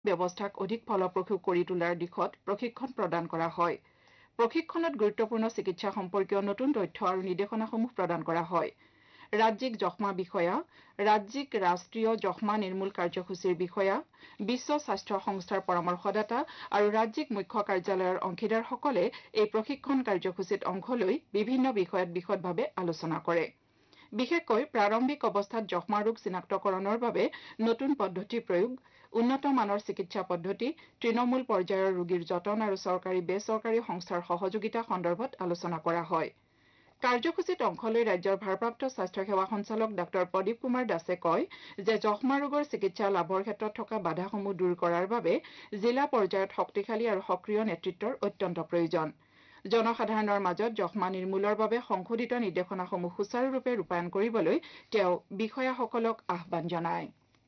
ব্যৱস্থাক অধিক ফলপ্ৰসূ কৰি তোলাৰ দিশত প্ৰশিক্ষণ প্ৰদান কৰা হয়। প্ৰশিক্ষণত গুৰুত্বপূৰ্ণ চিকিৎসা সম্পৰ্কীয় নতুন তথ্য আৰু নিৰ্দেশনাসমূহ প্ৰদান কৰা হয়। ৰাজ্যিক যক্ষ্মা বিষয়া, ৰাজ্যিক ৰাষ্ট্ৰীয় যক্ষ্মা নিৰ্মূল কাৰ্যসূচীৰ বিষয়া, বিশ্ব স্বাস্থ্য সংস্থাৰ পৰামৰ্শদাতা আৰু ৰাজ্যিক মুখ্য কাৰ্যালয়ৰ অংশীদাৰসকলে এই প্ৰশিক্ষণ কাৰ্যসূচীত অংশ লৈ বিভিন্ন বিষয়ত বিশদভাৱে আলোচনা কৰে। বিশেষকৈ প্ৰাৰম্ভিক অৱস্থাত যক্ষ্মা ৰোগ চিনাক্তকৰণৰ বাবে নতুন পদ্ধতি প্ৰয়োগ, উন্নত মানৰ চিকিৎসা পদ্ধতি, তৃণমূল পৰ্যায়ৰ ৰোগীৰ যতন আৰু চৰকাৰী বেচৰকাৰী সংস্থাৰ সহযোগিতা সন্দৰ্ভত আলোচনা কৰা হয়। কাৰ্যসূচীত অংশ লৈ ৰাজ্যৰ ভাৰপ্ৰাপ্ত স্বাস্থ্য সেৱা সঞ্চালক ডাঃ প্ৰদীপ কুমাৰ দাসে কয় যে যক্ষ্মা ৰোগৰ চিকিৎসা লাভৰ ক্ষেত্ৰত থকা বাধাসমূহ দূৰ কৰাৰ বাবে জিলা পৰ্যায়ত শক্তিশালী আৰু সক্ৰিয় নেতৃত্বৰ অত্যন্ত প্ৰয়োজন। জনসাধাৰণৰ মাজত যক্ষ্মা নিৰ্মূলৰ বাবে সংশোধিত নিৰ্দেশনাসমূহ সুচাৰুৰূপে ৰূপায়ণ কৰিবলৈ তেওঁ বিষয়াসকলক আহ্বান জনায়।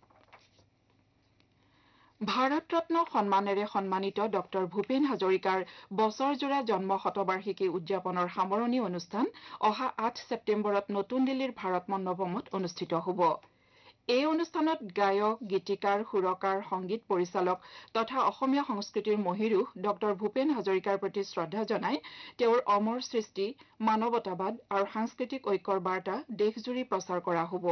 ভাৰত ৰত্ন সন্মানেৰে সন্মানিত ডক্টৰ ভূপেন হাজৰিকাৰ বছৰজোৰা জন্ম শতবাৰ্ষিকী উদযাপনৰ সামৰণি অনুষ্ঠান অহা 8 ছেপ্টেম্বৰত নতুন দিল্লীৰ ভাৰত মণ্ডপমত অনুষ্ঠিত হ'ব। এই অনুষ্ঠানত গায়ক, গীতিকাৰ, সুৰকাৰ, সংগীত পৰিচালক তথা অসমীয়া সংস্কৃতিৰ মহিৰুহ ডক্টৰ ভূপেন হাজৰিকাৰ প্ৰতি শ্ৰদ্ধা জনাই তেওঁৰ অমৰ সৃষ্টি, মানৱতাবাদ আৰু সাংস্কৃতিক ঐক্যৰ বাৰ্তা দেশজুৰি প্ৰচাৰ কৰা হ'ব।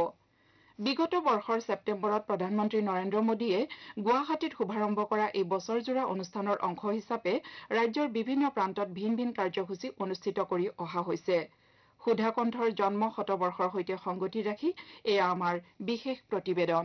বিগত বৰ্ষৰ ছেপ্টেম্বৰত প্ৰধানমন্ত্ৰী নৰেন্দ্ৰ মোদীয়ে গুৱাহাটীত শুভাৰম্ভ কৰা এই বছৰজোৰা অনুষ্ঠানৰ অংশ হিচাপে ৰাজ্যৰ বিভিন্ন প্ৰান্তত ভিন ভিন কাৰ্যসূচী অনুষ্ঠিত কৰি অহা হৈছে। সুধাকণ্ঠৰ জন্ম শতবৰ্ষৰ সৈতে সংগতি ৰাখি এয়া আমাৰ বিশেষ প্ৰতিবেদন।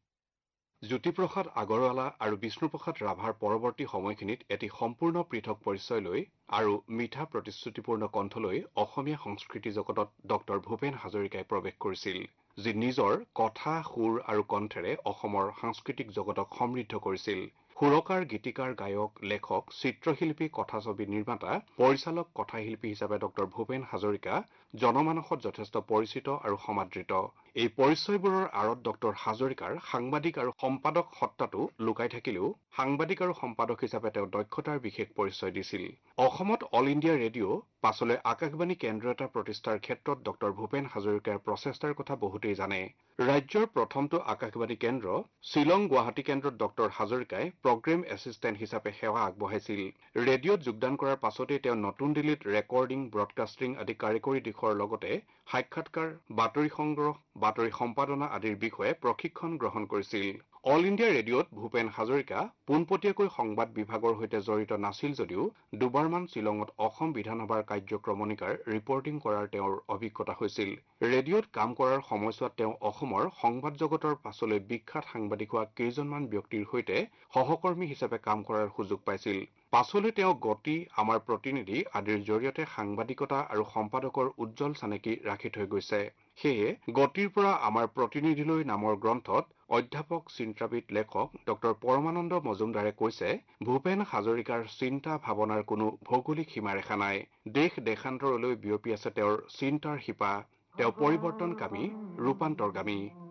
জ্যোতিপ্ৰসাদ আগৰৱালা আৰু বিষ্ণুপ্ৰসাদ ৰাভাৰ পৰৱৰ্তী সময়খিনিত এটি সম্পূৰ্ণ পৃথক পৰিচয় লৈ আৰু মিঠা প্ৰতিশ্ৰুতিপূৰ্ণ কণ্ঠ লৈ অসমীয়া সংস্কৃতি জগতত ডক্টৰ ভূপেন হাজৰিকাই প্ৰৱেশ কৰিছিল, যি নিজৰ কথা, সুৰ আৰু কণ্ঠেৰে অসমৰ সাংস্কৃতিক জগতক সমৃদ্ধ কৰিছিল। সুৰকাৰ, গীতিকাৰ, গায়ক, লেখক, চিত্ৰশিল্পী, কথাছবি নিৰ্মাতা, পৰিচালক, কথাশিল্পী হিচাপে ডক্টৰ ভূপেন হাজৰিকা জনমানসত যথেষ্ট পৰিচিত আৰু সমাদৃত। এই পৰিচয়বোৰৰ আঁৰত ডক্টৰ হাজৰিকাৰ সাংবাদিক আৰু সম্পাদক সত্তাটো লুকাই থাকিলেও সাংবাদিক আৰু সম্পাদক হিচাপে তেওঁ দক্ষতাৰ বিশেষ পৰিচয় দিছিল। অসমত অল ইণ্ডিয়া ৰেডিঅ', পাছলৈ আকাশবাণী কেন্দ্ৰ এটা প্ৰতিষ্ঠাৰ ক্ষেত্ৰত ডক্টৰ ভূপেন হাজৰিকাৰ প্ৰচেষ্টাৰ কথা বহুতেই জানে। ৰাজ্যৰ প্ৰথমটো আকাশবাণী কেন্দ্ৰ শ্বিলং গুৱাহাটী কেন্দ্ৰত ডক্টৰ হাজৰিকাই প্ৰগ্ৰেম এছিষ্টেণ্ট হিচাপে সেৱা আগবঢ়াইছিল। ৰেডিঅ'ত যোগদান কৰাৰ পাছতেই তেওঁ নতুন দিল্লীত ৰেকৰ্ডিং, ব্ৰডকাষ্টিং আদি কাৰিকৰী দিশৰ লগতে সাক্ষাৎকাৰ, বাতৰি সংগ্ৰহ, বাতৰি সম্পাদনা আদিৰ বিষয়ে প্ৰশিক্ষণ গ্ৰহণ কৰিছিল। অল ইণ্ডিয়া ৰেডিঅ'ত ভূপেন হাজৰিকা পোনপটীয়াকৈ সংবাদ বিভাগৰ সৈতে জড়িত নাছিল যদিও দুবাৰমান শ্বিলঙত অসম বিধানসভাৰ কাৰ্যক্ৰমণিকাৰ ৰিপৰ্টিং কৰাৰ তেওঁৰ অভিজ্ঞতা হৈছিল। ৰেডিঅ'ত কাম কৰাৰ সময়ছোৱাত তেওঁ অসমৰ সংবাদ জগতৰ পাছলৈ বিখ্যাত সাংবাদিক হোৱা কেইজনমান ব্যক্তিৰ সৈতে সহকৰ্মী হিচাপে কাম কৰাৰ সুযোগ পাইছিল। পাছলৈ তেওঁ গতি, আমাৰ প্ৰতিনিধি আদিৰ জৰিয়তে সাংবাদিকতা আৰু সম্পাদকৰ উজ্জ্বল চানেকি ৰাখি থৈ গৈছে। সেয়ে গতিৰ পৰা আমাৰ প্ৰতিনিধিলৈ নামৰ গ্ৰন্থত অধ্যাপক, চিন্তাবিদ, লেখক ডক্টৰ পৰমানন্দ মজুমদাৰে কৈছে, ভূপেন হাজৰিকাৰ চিন্তা ভাৱনাৰ কোনো ভৌগোলিক সীমাৰেখা নাই। দেশ দেশান্তৰলৈ বিয়পি আছে তেওঁৰ চিন্তাৰ শিপা। তেওঁ পৰিৱৰ্তনকামী, ৰূপান্তৰগামী।